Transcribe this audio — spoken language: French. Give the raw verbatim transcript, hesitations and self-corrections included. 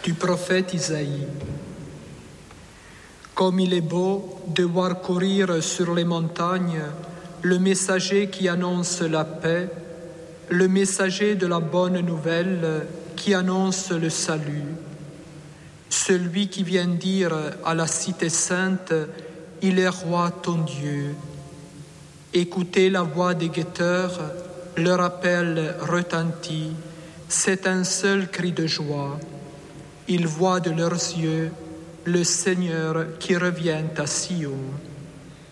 du prophète Isaïe. Comme il est beau de voir courir sur les montagnes le messager qui annonce la paix, le messager de la bonne nouvelle qui annonce le salut, celui qui vient dire à la cité sainte, il est roi ton Dieu. Écoutez la voix des guetteurs, leur appel retentit, c'est un seul cri de joie. Ils voient de leurs yeux le Seigneur qui revient à Sion.